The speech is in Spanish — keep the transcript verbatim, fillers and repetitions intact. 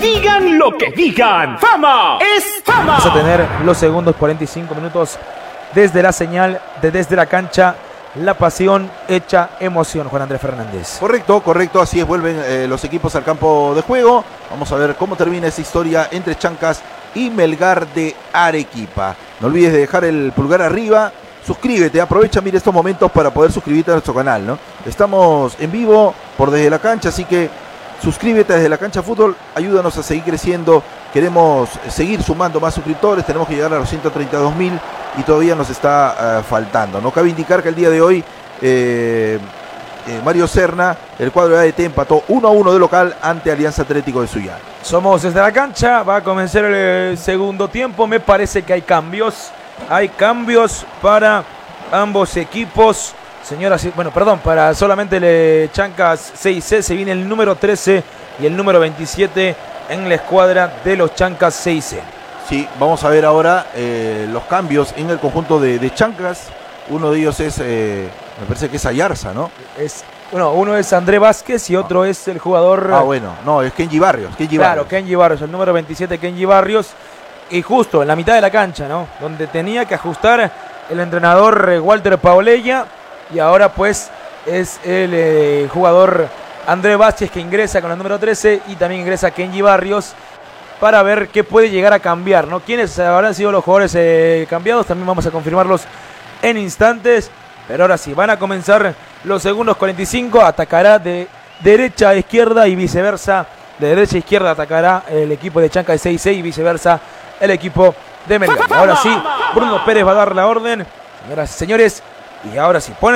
Digan lo que digan, fama es fama. Vamos a tener los segundos cuarenta y cinco minutos desde la señal de Desde la Cancha. La pasión hecha emoción, Juan Andrés Fernández. Correcto, correcto, así es, vuelven eh, los equipos al campo de juego. Vamos a ver cómo termina esa historia entre Chancas y Melgar de Arequipa. No olvides de dejar el pulgar arriba, suscríbete, aprovecha, mira estos momentos para poder suscribirte a nuestro canal, ¿no? Estamos en vivo por Desde la Cancha, así que suscríbete a Desde la Cancha Fútbol, ayúdanos a seguir creciendo. Queremos seguir sumando más suscriptores, tenemos que llegar a los ciento treinta y dos mil y todavía nos está uh, faltando. No cabe indicar que el día de hoy eh, eh, Mario Serna, el cuadro de A D T, empató uno a uno de local ante Alianza Atlético de Suyán. Somos Desde la Cancha, va a comenzar el segundo tiempo. Me parece que hay cambios, hay cambios para ambos equipos. Señoras, bueno, perdón, para solamente el Chancas seis C, se viene el número trece y el número veintisiete en la escuadra de los Chancas seis C. Sí, vamos a ver ahora eh, los cambios en el conjunto de, de Chancas. Uno de ellos es, eh, me parece que es Ayarza, ¿no? Es, bueno, uno es André Vázquez y otro es el jugador... Ah, bueno, no, es Kenji Barrios. Kenji claro, Barrios. Kenji Barrios, el número veintisiete, Kenji Barrios. Y justo en la mitad de la cancha, ¿no? Donde tenía que ajustar el entrenador eh, Walter Paolella. Y ahora pues es el eh, jugador André Vázquez que ingresa con el número trece y también ingresa Kenji Barrios para ver qué puede llegar a cambiar, ¿no? ¿Quiénes habrán sido los jugadores eh, cambiados? También vamos a confirmarlos en instantes. Pero ahora sí, van a comenzar los segundos cuarenta y cinco. Atacará de derecha a izquierda y viceversa. De derecha a izquierda atacará el equipo de Chancas de seis C y viceversa el equipo de Melgar. Ahora sí, Bruno Pérez va a dar la orden. Señoras y señores, y ahora sí, pone